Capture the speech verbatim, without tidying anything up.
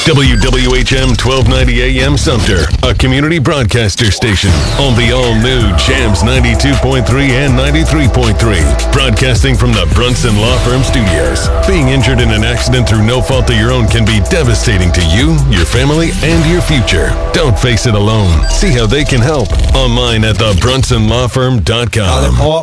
W W H M twelve ninety A M Sumter, a community broadcaster station on the all-new Jams ninety-two point three and ninety-three point three. Broadcasting from the Brunson Law Firm Studios. Being injured in an accident through no fault of your own can be devastating to you, your family, and your future. Don't face it alone. See how they can help online at the brunson law firm dot com.